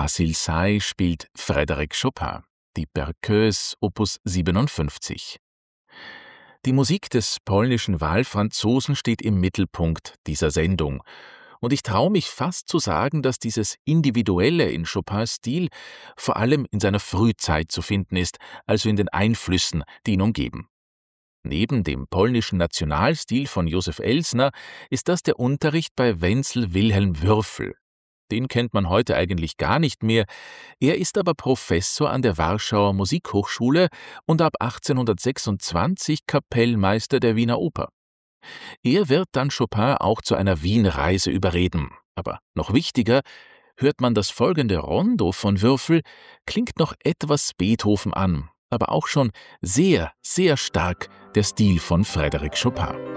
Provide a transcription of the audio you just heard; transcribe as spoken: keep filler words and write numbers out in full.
Basil Say spielt Frédéric Chopin, die Berceuse Opus siebenundfünfzig. Die Musik des polnischen Wahlfranzosen steht im Mittelpunkt dieser Sendung. Und ich traue mich fast zu sagen, dass dieses Individuelle in Chopins Stil vor allem in seiner Frühzeit zu finden ist, also in den Einflüssen, die ihn umgeben. Neben dem polnischen Nationalstil von Josef Elsner ist das der Unterricht bei Wenzel Wilhelm Würfel. Den kennt man heute eigentlich gar nicht mehr. Er ist aber Professor an der Warschauer Musikhochschule und ab achtzehnhundertsechsundzwanzig Kapellmeister der Wiener Oper. Er wird dann Chopin auch zu einer Wien-Reise überreden. Aber noch wichtiger, hört man das folgende Rondo von Würfel, klingt noch etwas Beethoven an, aber auch schon sehr, sehr stark der Stil von Frédéric Chopin.